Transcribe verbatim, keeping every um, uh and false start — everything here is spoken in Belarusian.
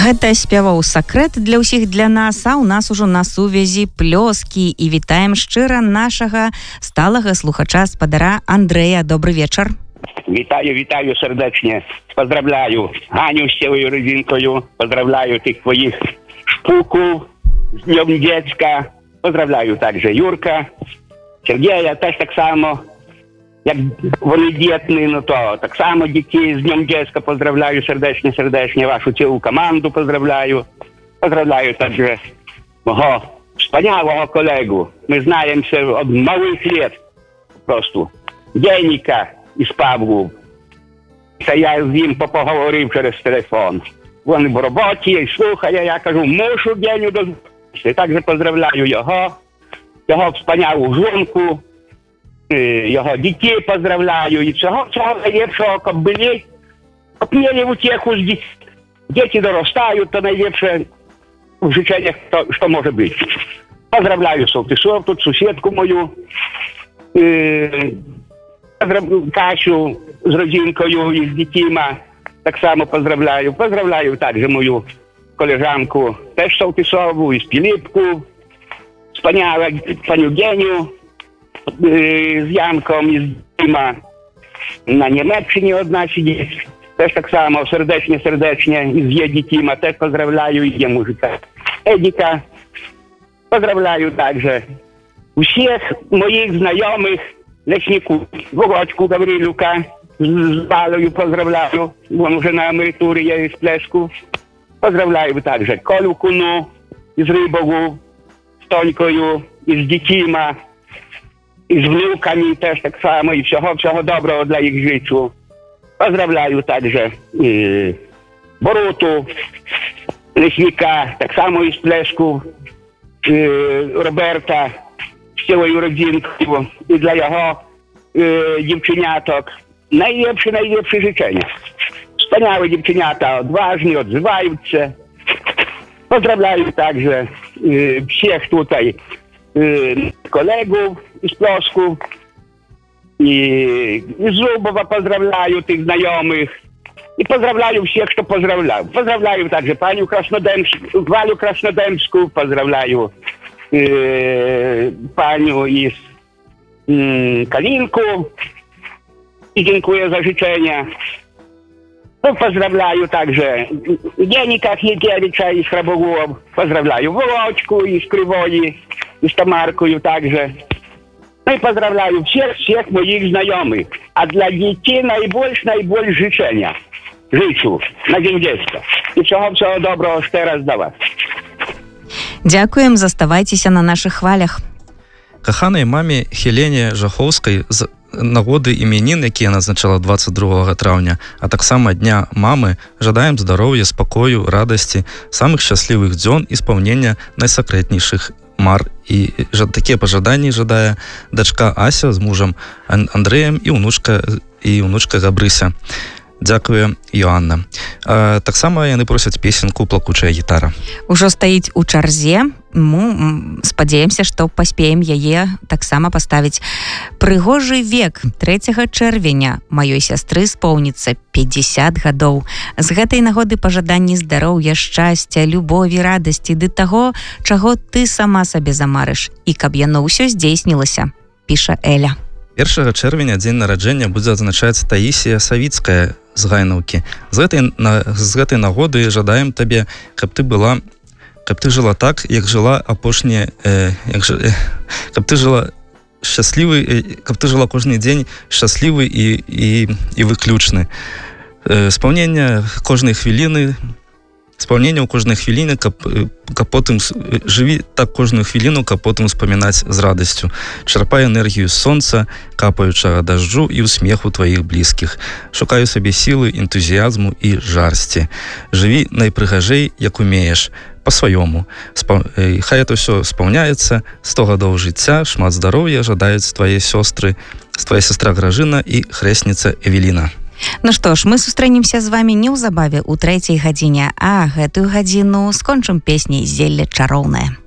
Гэта спяваў сакрэт для ўсіх для нас, а ў нас ужо на сувязі плёскі і вітаем шчыра нашага сталага слухача спадара Андрэя. Добрый вечар. Вітаю, вітаю сердечне. Поздравляю Ганю з цілою родинкою. Поздравляю тих твоїх шпуків з Днем Дєцька. Поздравляю також Юрка, Сергія, теж так само. Як вони дітні, ну то так само дітей з Днем Дєцька поздравляю сердечне-сердечне. Вашу цілу команду поздравляю. Поздравляю також мого wspaniałого колегу. Ми знаємося від малих літ просто. Деніка із Павлу. Це я з ним поговорив через телефон. Він в роботі і слухає, я кажу, мушу Деню дозвонитися. Також поздравляю його, його wspaniałу жінку, його дітей поздравляю. І всього цього найліпшого, щоб були, щоб мали утеху з дітей. Діти доростають, то найліпше в житті, що може бути. Поздравляю Солтисов, тут сусідку мою, Касю з родинкою і з дітьми. Так само поздравляю. Поздравляю також мою колежанку, теж Солтисову, і Піліпку, з паню Геню, з Янком, і з дітьми. На Німеччині одна сидить. Теж так само сердечне-сердечне, і з її дітьми. Теж поздравляю і є мужика Едіка. Поздравляю також усіх моїх знайомих, Леснику, Володьку Гаврилюка, з Валою поздравляю, він вже на емеритурі є із Плеску. Поздравляю також Колю Куну із Рибову, з Тонькою, із дітьми, із внуками теж так само, і всього-всього доброго для їх життя. Поздравляю також і Боруту, Лесника, так само із Плеску, і Роберта, з цілою родинкою, і для його е, дівченяток. Найліпше, найліпше життя. Wspaniałe дівченята, odważні, відзиваються. Поздравляю також е, всіх тут е, колегів із Плоску. І із Зубова поздравляю тих знайомих. І поздравляю всіх, хто поздравляв. Поздравляю також паню Краснодемську, Валю Краснодемську, поздравляю е, паню із м, Калинку. И дякую за życzenia. Ну, поздравляю также Деника Хнетевича из Храбового. Поздравляю Володьку из Кривої, из Тамаркою также. Ну и поздравляю всех-всех моих знакомых. А для детей найбольш-найбольш życzenia. Życzу на День Дєцька. І всього-всього доброго ще раз до вас. Дякуем, заставайтеся на наших хвалях. Каханай маме Хелене Жахоўскай з нагоды імянін, якія назначала двадцать другого траўня, а таксама дня мамы, жадаем здароўя, спакою, радасці, самых шчаслівых дзён і спаўнення найсакрэтнейшых мар. І такія пажаданні жадае дачка Ася з мужам Андрэем і унучка, і унучка Габрыся. Дзякуе, Йоанна. А, таксама яны просяць песенку «Плакучая гітара». Ужо стаіць у чарзе. Мы спадзяемся, што паспеем яе таксама паставіць. Прыгожы век трэцяга чэрвеня маёй сястры споўніцца пятьдесят гадоў. З гэтай нагоды пажаданні здароўя, шчасця, любові, радасці ды таго, чаго ты сама сабе замарыш. І каб яно ўсё здзейснілася, піша Эля. першага чэрвеня дзень нараджэння будзе адзначаць Таісія Савіцкая з Гайнаўкі. З гэтай, на, з гэтай нагоды жадаем табе, каб ты была, каб ты жыла так, як жыла апошняе, э, як, э, каб ты жыла шчаслівы, э, каб ты жыла кожны дзень шчаслівы і, і, і выключны. Э, спаўнення кожнай хвіліны, спаўнення ў кожнай хвіліны, каб, каб потым жыві так кожную хвіліну, каб потым успамінаць з радасцю. Чарпай энергію з сонца, капаючага дажджу і усмеху тваіх блізкіх. Шукаю сабе сілы, энтузіязму і жарсці. Жыві найпрыгажэй, як умееш, па-сваёму. Спа... Хай это ўсё спаўняецца, сто гадоў жыцця, шмат здароўя жадаюць твае сёстры, твая сестра Гражына і хрэсніца Эвеліна. Ну што ж, мы сустрэнемся з вамі неўзабаве ў трэцяй гадзіне, а гэтую гадзіну скончым песняй «Зелле чароўнае».